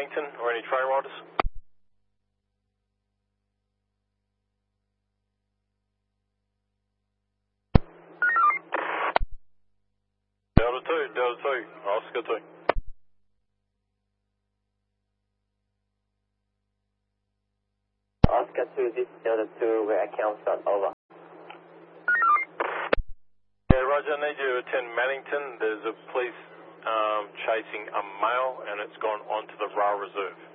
Mannington or any trail riders? Delta 2, Oscar 2. Oscar 2, this Delta 2, where accounts start over. Yeah, Roger, I need you to attend Mannington. There's a police chasing a male and it's gone onto the rail reserve.